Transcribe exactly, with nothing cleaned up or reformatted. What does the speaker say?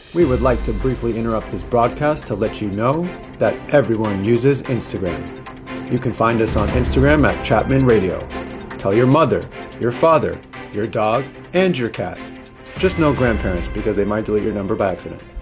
We would like to briefly interrupt this broadcast to let you know that everyone uses Instagram. You can find us on Instagram at Chapman Radio. Tell your mother, your father, your dog, and your cat. Just no grandparents because they might delete your number by accident.